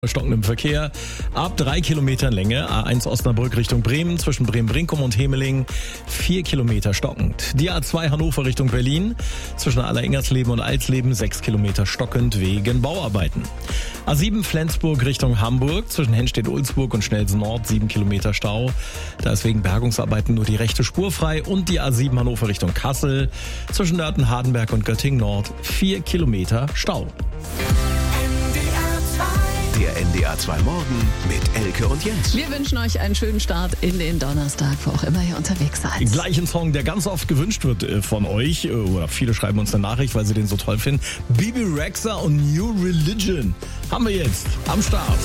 Stockendem Verkehr ab 3 Kilometern Länge. A1 Osnabrück Richtung Bremen, zwischen Bremen-Brinkum und Hemeling 4 Kilometer stockend. Die A2 Hannover Richtung Berlin, zwischen Alleringers-Leben und Alsleben 6 Kilometer stockend wegen Bauarbeiten. A7 Flensburg Richtung Hamburg, zwischen Henstedt-Ulzburg und Schnelsen Nord 7 Kilometer Stau. Da ist wegen Bergungsarbeiten nur die rechte Spur frei. Und die A7 Hannover Richtung Kassel, zwischen Nörten-Hardenberg und Göttingen Nord 4 Kilometer Stau. Der NDR 2 Morgen mit Elke und Jens. Wir wünschen euch einen schönen Start in den Donnerstag, wo auch immer ihr unterwegs seid. Gleich ein Song, der ganz oft gewünscht wird von euch, oder viele schreiben uns eine Nachricht, weil sie den so toll finden. Bebe Rexha und New Religion haben wir jetzt am Start.